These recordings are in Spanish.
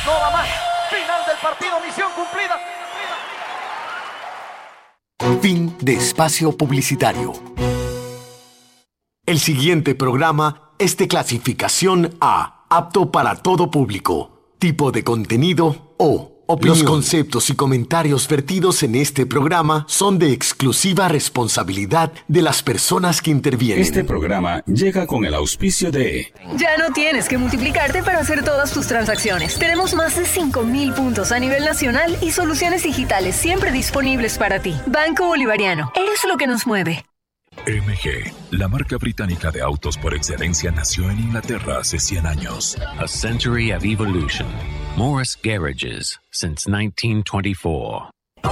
No va más. Final del partido, misión cumplida. Fin de espacio publicitario. El siguiente programa es de clasificación A, apto para todo público. Tipo de contenido O. Opinión. Los conceptos y comentarios vertidos en este programa son de exclusiva responsabilidad de las personas que intervienen. Este programa llega con el auspicio de... Ya no tienes que multiplicarte para hacer todas tus transacciones. Tenemos más de 5,000 puntos a nivel nacional y soluciones digitales siempre disponibles para ti. Banco Bolivariano, eres lo que nos mueve. MG, la marca británica de autos por excelencia, nació en Inglaterra hace 100 años. A century of evolution. Morris Garages, since 1924.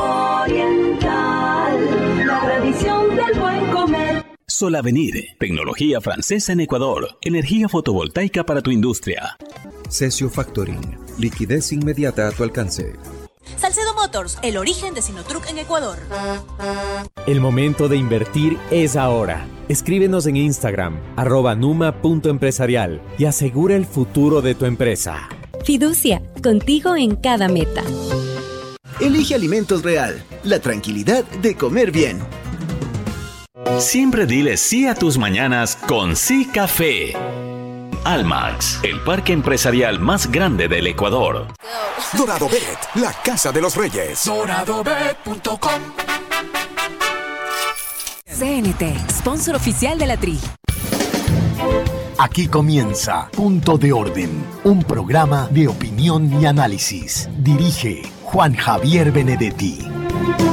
Oriental, la tradición del buen comer. Solavenir, tecnología francesa en Ecuador. Energía fotovoltaica para tu industria. Cesio Factoring, liquidez inmediata a tu alcance. Salcedo Motors, el origen de Sinotruck en Ecuador. El momento de invertir es ahora. Escríbenos en Instagram, @numa.empresarial y asegura el futuro de tu empresa. Fiducia, contigo en cada meta. Elige Alimentos Real, la tranquilidad de comer bien. Siempre dile sí a tus mañanas con Sí Café. Almax, el parque empresarial más grande del Ecuador. Dorado Bet, la casa de los reyes. doradobet.com. CNT, sponsor oficial de la Tri. Aquí comienza Punto de Orden, un programa de opinión y análisis. Dirige Juan Javier Benedetti.